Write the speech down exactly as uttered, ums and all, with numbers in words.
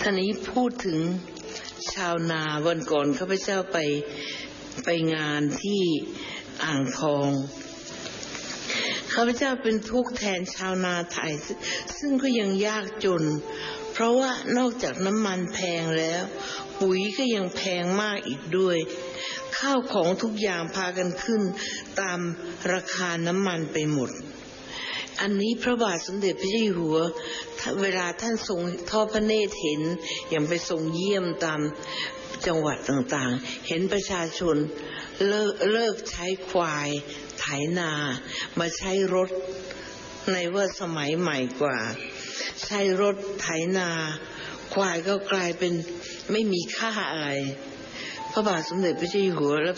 ท่านี้พูดถึงชาวนาวันก่อนข้าพเจ้าไปไปงานที่อ่างทองข้าพเจ้าเป็นทุกข์แทนชาวนาไทยซึ่งก็ยังยากจนเพราะว่านอกจากน้ำมันแพงแล้วปุ๋ยก็ยังแพงมากอีกด้วยข้าวของทุกอย่างพากันขึ้นตามราคาน้ำมันไปหมดอันนี้พระบาทสมเด็จพระเจ้าอยู่หัวเวลาท่านทรงทอดพระเนตรเห็นอย่างไปทรงเยี่ยมตามจังหวัดต่างๆเห็นประชาชนเลิกเลิกใช้ควายไถนามาใช้รถในว่าสมัยใหม่กว่าใช้รถไถนาควายก็กลายเป็นไม่มีค่าอะไรพระบาทสมเด็จพระเจ้าอยู่หัว